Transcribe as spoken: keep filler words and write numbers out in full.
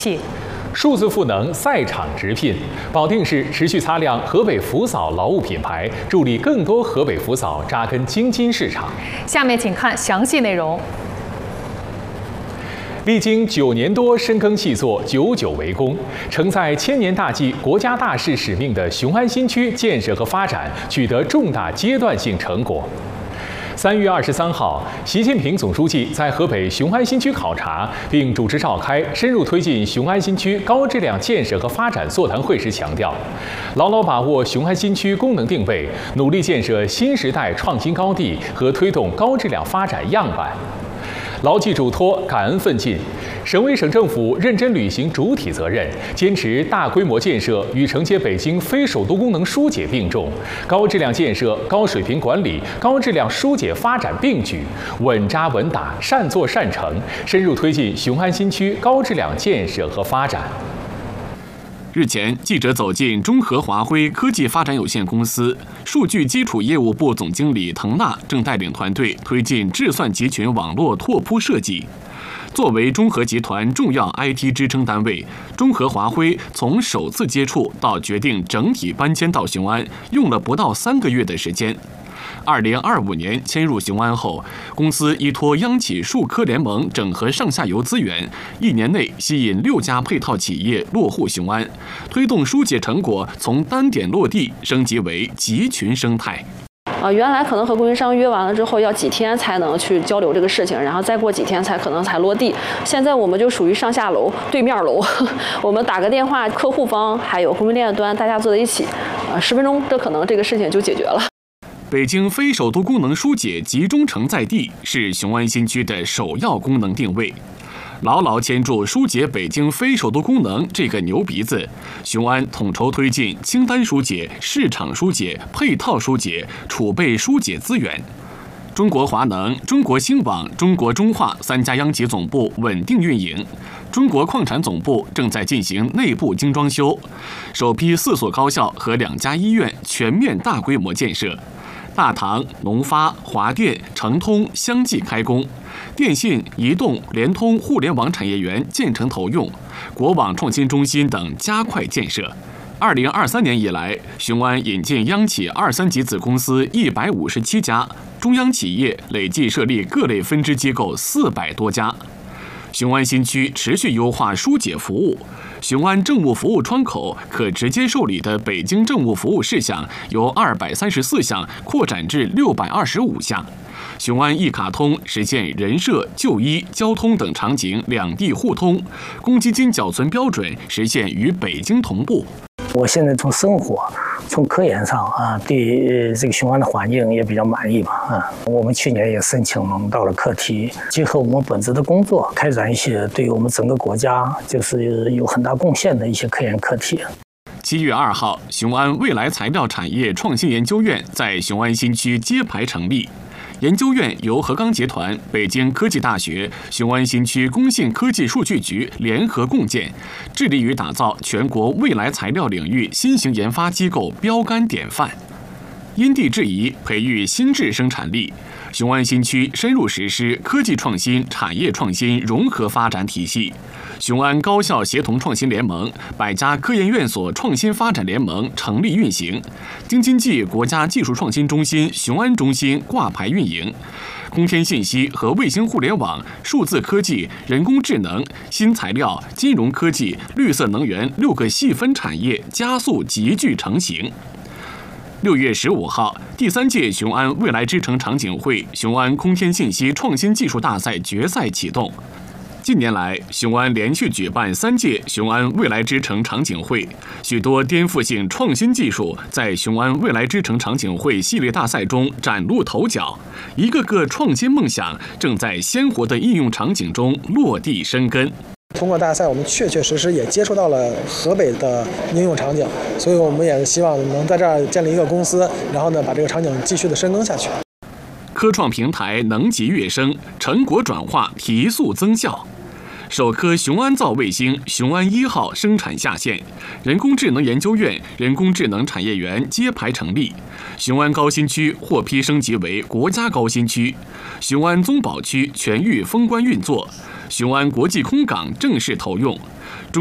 数字赋能赛场直聘，保定市持续擦亮河北福嫂劳务品牌，助力更多河北福嫂扎根京津市场。 下面请看详细内容。 历经九年多深耕细作，久久为功，承载千年大计、国家大事使命的雄安新区建设和发展取得重大阶段性成果。三月二十三号，习近平总书记在河北雄安新区考察，并主持召开深入推进雄安新区高质量建设和发展座谈会时强调，牢牢把握雄安新区功能定位，努力建设新时代创新高地和推动高质量发展样板。牢记嘱托，感恩奋进，省委省政府认真履行主体责任，坚持大规模建设与承接北京非首都功能疏解并重，高质量建设、高水平管理、高质量疏解发展并举，稳扎稳打、善作善成，深入推进雄安新区高质量建设和发展。 日前，记者走进中和华辉科技发展有限公司，数据基础业务部总经理滕娜正带领团队推进智算集群网络拓扑设计。作为中和集团重要 I T 支撑单位，中和华辉从首次接触到决定整体搬迁到雄安，用了不到三个月的时间。二零二五年迁入雄安后，公司依托央企数科联盟整合上下游资源，一年内吸引六家配套企业落户雄安，推动疏解成果从单点落地升级为集群生态。 啊，原来可能和供应商约完了之后要几天才能去交流这个事情，然后再过几天才可能才落地。现在我们就属于上下楼对面楼，我们打个电话，客户方还有供应链端大家坐在一起，啊，十分钟这可能这个事情就解决了。 北京非首都功能疏解集中承在地是雄安新区的首要功能定位。牢牢牵住疏解北京非首都功能这个牛鼻子，雄安统筹推进清单疏解、市场疏解、配套疏解、储备疏解资源。中国华能、中国兴网、中国中化三家央企总部稳定运营，中国矿产总部正在进行内部精装修，首批四所高校和两家医院全面大规模建设。大唐、农发、华电、成通相继开工，电信、移动、联通互联网产业园建成投用，国网创新中心等加快建设。二零二三年以来，雄安引进央企二三级子公司一百五十七家，中央企业累计设立各类分支机构四百多家。雄安新区持续优化疏解服务，雄安政务服务窗口可直接受理的北京政务服务事项由二百三十四项扩展至六百二十五项。雄安一卡通实现人社、就医、交通等场景两地互通，公积金缴存标准实现与北京同步。 我现在从生活、从科研上啊，对这个雄安的环境也比较满意吧啊。我们去年也申请到了课题，结合我们本职的工作，开展一些对于我们整个国家就是有很大贡献的一些科研课题。 七月二号，雄安未来材料产业创新研究院在雄安新区揭牌成立。研究院由河钢集团、北京科技大学、雄安新区工信科技数据局联合共建，致力于打造全国未来材料领域新型研发机构标杆典范。因地制宜培育新质生产力，雄安新区深入实施科技创新、产业创新融合发展体系。雄安高校协同创新联盟、百家科研院所创新发展联盟成立运行，京津冀国家技术创新中心雄安中心挂牌运营，空天信息和卫星互联网、数字科技、人工智能、新材料、金融科技、绿色能源六个细分产业加速集聚成型。六月十五号，第三届雄安未来之城场景会雄安空天信息创新技术大赛决赛启动。近年来，雄安连续举办三届雄安未来之城场景会，许多颠覆性创新技术在雄安未来之城场景会系列大赛中崭露头角，一个个创新梦想正在鲜活的应用场景中落地生根。 通过大赛，我们确确实实也接触到了河北的应用场景，所以我们也是希望能在这儿建立一个公司，然后呢，把这个场景继续的深耕下去。科创平台能级跃升，成果转化提速增效。 首颗雄安造卫星雄安一号生产下线，人工智能研究院、人工智能产业园揭牌成立，雄安高新区获批升级为国家高新区，雄安综保区全域封关运作，雄安国际空港正式投用。